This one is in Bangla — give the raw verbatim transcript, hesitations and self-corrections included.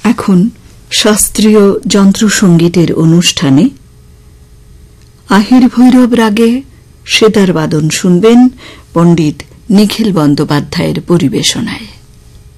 এখন শাস্ত্রীয় যন্ত্রসঙ্গীতের অনুষ্ঠানে আহির ভৈরব রাগে সেতার বাদন শুনবেন পণ্ডিত নিখিল বন্দ্যোপাধ্যায়ের পরিবেশনায়।